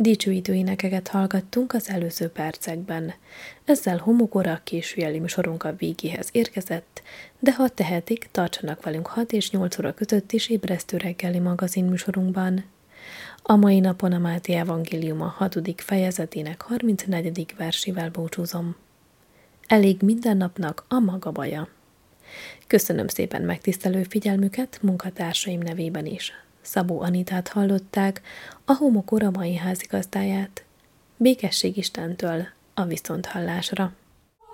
Dicsőítő énekeket hallgattunk az előző percekben. Ezzel homokora későjeli műsorunk a végéhez érkezett, de ha tehetik, tartsanak velünk 6 és 8 óra között is ébresztő reggeli magazin műsorunkban. A mai napon a Máté evangéliuma 6. fejezetének 34. versével búcsúzom. Elég minden napnak a maga baja. Köszönöm szépen megtisztelő figyelmüket munkatársaim nevében is. Szabó Anitát hallották, a homokora mai házigazdáját. Békesség Istentől, a viszonthallásra.